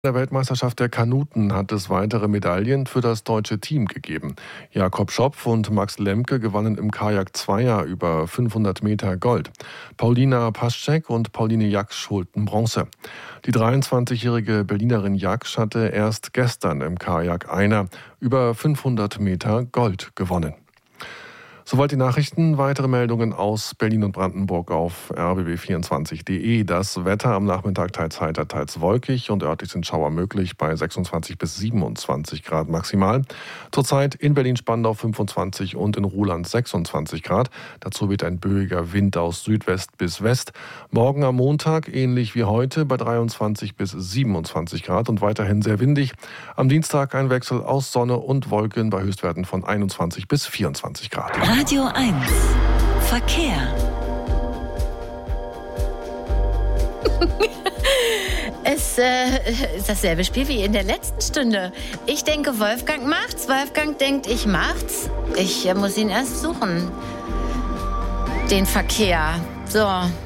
Der Weltmeisterschaft der Kanuten hat es weitere Medaillen für das deutsche Team gegeben. Jakob Schopf und Max Lemke gewannen im Kajak-Zweier über 500 Meter Gold. Paulina Paschek und Pauline Jaksch holten Bronze. Die 23-jährige Berlinerin Jaksch hatte erst gestern im Kajak-Einer über 500 Meter Gold gewonnen. Soweit die Nachrichten. Weitere Meldungen aus Berlin und Brandenburg auf rbb24.de. Das Wetter am Nachmittag teils heiter, teils wolkig und örtlich sind Schauer möglich bei 26 bis 27 Grad maximal. Zurzeit in Berlin-Spandau 25 und in Ruhland 26 Grad. Dazu weht ein böiger Wind aus Südwest bis West. Morgen am Montag ähnlich wie heute bei 23 bis 27 Grad und weiterhin sehr windig. Am Dienstag ein Wechsel aus Sonne und Wolken bei Höchstwerten von 21 bis 24 Grad. Radio 1 Verkehr. Es ist dasselbe Spiel wie in der letzten Stunde. Ich denke, Wolfgang macht's. Wolfgang denkt, ich mach's. Ich muss ihn erst suchen. Den Verkehr. So,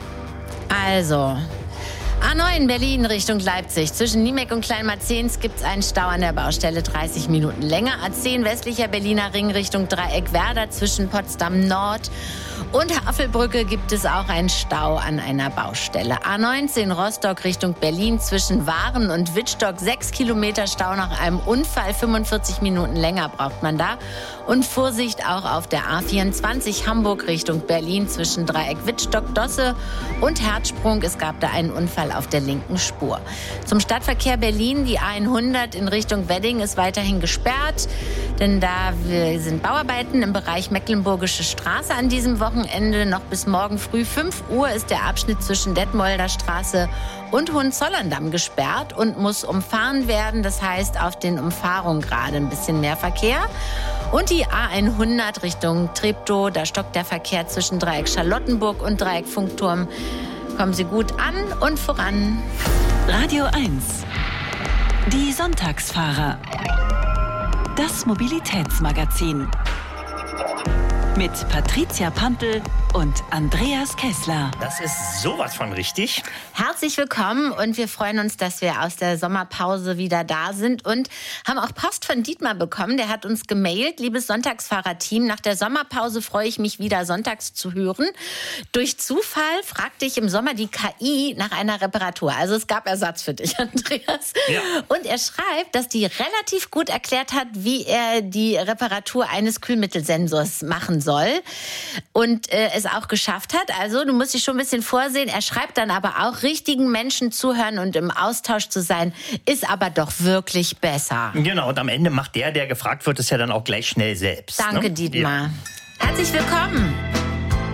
also A9 Berlin Richtung Leipzig. Zwischen Niemek und Kleinmarzens gibt es einen Stau an der Baustelle, 30 Minuten länger. A10 westlicher Berliner Ring Richtung Dreieck Werder zwischen Potsdam Nord und Havelbrücke gibt es auch einen Stau an einer Baustelle. A19 Rostock Richtung Berlin zwischen Waren und Wittstock, 6 Kilometer Stau nach einem Unfall, 45 Minuten länger braucht man da. Und Vorsicht auch auf der A24 Hamburg Richtung Berlin zwischen Dreieck Wittstock, Dosse und Herzsprung. Es gab da einen Unfall auf der linken Spur. Zum Stadtverkehr Berlin, die A100 in Richtung Wedding ist weiterhin gesperrt, denn da sind Bauarbeiten im Bereich Mecklenburgische Straße an diesem Wochenende. Noch bis morgen früh 5 Uhr ist der Abschnitt zwischen Detmolder Straße und Hohenzollern-Damm gesperrt und muss umfahren werden. Das heißt, auf den Umfahrungen gerade ein bisschen mehr Verkehr. Und die A100 Richtung Treptow, da stockt der Verkehr zwischen Dreieck Charlottenburg und Dreieck Funkturm. Kommen Sie gut an und voran. Radio 1 Die Sonntagsfahrer. Das Mobilitätsmagazin. Mit Patricia Pampel und Andreas Kessler. Das ist sowas von richtig. Herzlich willkommen und wir freuen uns, dass wir aus der Sommerpause wieder da sind und haben auch Post von Dietmar bekommen. Der hat uns gemailt: Liebes Sonntagsfahrerteam, nach der Sommerpause freue ich mich wieder sonntags zu hören. Durch Zufall fragte ich im Sommer die KI nach einer Reparatur. Also es gab Ersatz für dich, Andreas. Ja. Und er schreibt, dass die relativ gut erklärt hat, wie er die Reparatur eines Kühlmittelsensors machen soll und es auch geschafft hat. Also du musst dich schon ein bisschen vorsehen. Er schreibt dann aber auch, richtigen Menschen zuhören und im Austausch zu sein, ist aber doch wirklich besser. Genau, und am Ende macht der gefragt wird, es ja dann auch gleich schnell selbst. Danke, ne? Dietmar. Ja. Herzlich willkommen.